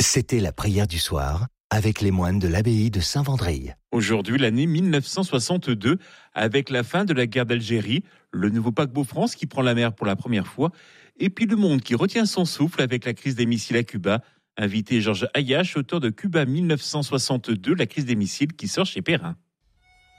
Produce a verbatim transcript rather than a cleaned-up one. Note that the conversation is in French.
C'était la prière du soir avec les moines de l'abbaye de Saint-Vendrille. Aujourd'hui, l'année mille neuf cent soixante-deux, avec la fin de la guerre d'Algérie, le nouveau paquebot France qui prend la mer pour la première fois, et puis le monde qui retient son souffle avec la crise des missiles à Cuba. Invité Georges Hayash, auteur de Cuba mille neuf cent soixante-deux, la crise des missiles qui sort chez Perrin.